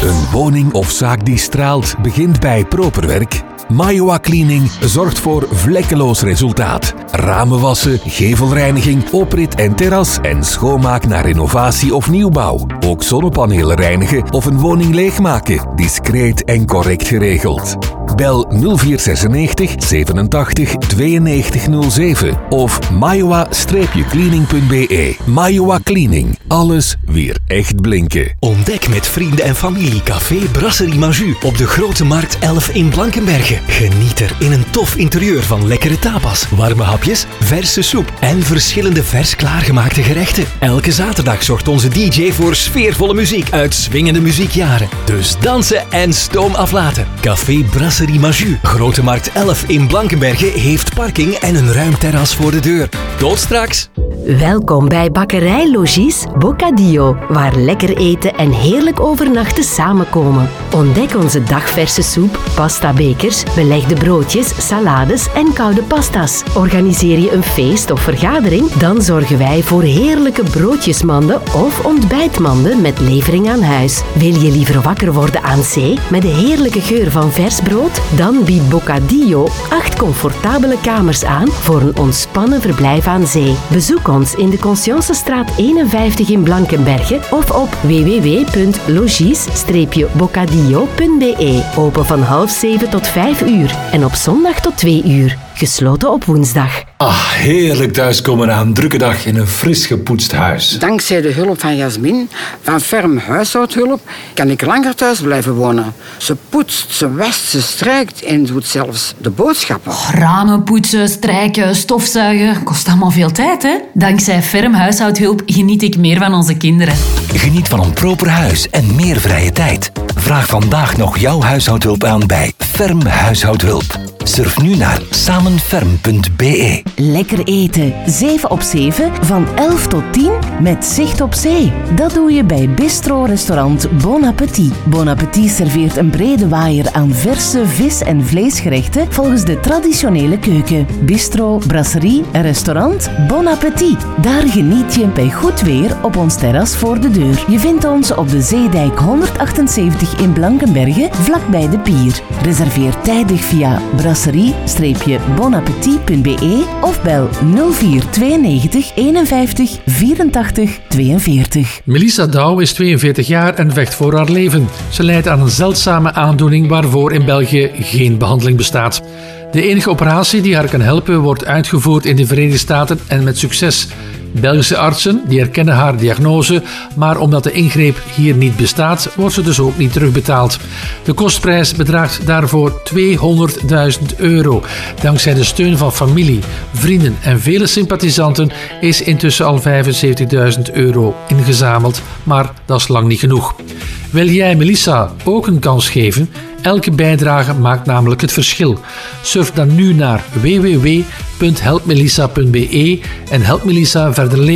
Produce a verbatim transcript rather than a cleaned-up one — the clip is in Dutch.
Een woning of zaak die straalt begint bij proper werk. Maiwa Cleaning zorgt voor vlekkeloos resultaat. Ramen wassen, gevelreiniging, oprit en terras en schoonmaak na renovatie of nieuwbouw. Ook zonnepanelen reinigen of een woning leegmaken. Discreet en correct geregeld. Bel nul vier zesennegentig zevenentachtig tweeënnegentig nul zeven of maiwa cleaning punt b e. Maiwa Cleaning. Alles weer echt blinken. Ontdek met vrienden en familie Café Brasserie Maju op de Grote Markt elf in Blankenberge. Geniet er in een tof interieur van lekkere tapas, warme hapjes, verse soep en verschillende vers klaargemaakte gerechten. Elke zaterdag zorgt onze D J voor sfeervolle muziek uit swingende muziekjaren. Dus dansen en stoom aflaten. Café Brasserie Maju, Grote Markt elf in Blankenberge heeft parking en een ruim terras voor de deur. Tot straks! Welkom bij Bakkerij Logis Bocadillo, waar lekker eten en heerlijk overnachten samenkomen. Ontdek onze dagverse soep, pastabekers, belegde broodjes, salades en koude pasta's. Organiseer je een feest of vergadering? Dan zorgen wij voor heerlijke broodjesmanden of ontbijtmanden met levering aan huis. Wil je liever wakker worden aan zee met de heerlijke geur van vers brood? Dan biedt Bocadillo acht comfortabele kamers aan voor een ontspannen verblijf aan zee. Bezoek ons in de Consciencestraat eenenvijftig in Blankenberge of op w w w punt logis bocadillo punt b e. Open van half zeven tot vijf uur en op zondag tot twee uur. Gesloten op woensdag. Ah, heerlijk thuiskomen na een drukke dag in een fris gepoetst huis. Dankzij de hulp van Jasmin van Ferm Huishoudhulp kan ik langer thuis blijven wonen. Ze poetst, ze wast, ze strijkt en doet zelfs de boodschappen. Oh, ramen poetsen, strijken, stofzuigen, kost allemaal veel tijd, hè? Dankzij Ferm Huishoudhulp geniet ik meer van onze kinderen. Geniet van een proper huis en meer vrije tijd. Vraag vandaag nog jouw huishoudhulp aan bij Ferm Huishoudhulp. Surf nu naar samenferm punt b e. Lekker eten, zeven op zeven, van elf tot tien, met zicht op zee. Dat doe je bij Bistro-restaurant Bon Appetit. Bon Appetit serveert een brede waaier aan verse vis- en vleesgerechten volgens de traditionele keuken. Bistro, brasserie en restaurant Bon Appetit. Daar geniet je bij goed weer op ons terras voor de deur. Je vindt ons op de Zeedijk honderdachtenzeventig in Blankenberge, vlakbij de pier. Reserveer tijdig via brasserie bonappetit punt b e of bel nul vier tweeënnegentig eenenvijftig vierentachtig tweeënveertig. Melissa Douw is tweeënveertig jaar en vecht voor haar leven. Ze lijdt aan een zeldzame aandoening waarvoor in België geen behandeling bestaat. De enige operatie die haar kan helpen wordt uitgevoerd in de Verenigde Staten en met succes. Belgische artsen die erkennen haar diagnose, maar omdat de ingreep hier niet bestaat, wordt ze dus ook niet terugbetaald. De kostprijs bedraagt daarvoor tweehonderdduizend euro. Dankzij de steun van familie, vrienden en vele sympathisanten is intussen al vijfenzeventigduizend euro ingezameld, maar dat is lang niet genoeg. Wil jij Melissa ook een kans geven? Elke bijdrage maakt namelijk het verschil. Surf dan nu naar w w w punt help melissa punt b e en help Melissa verder leven.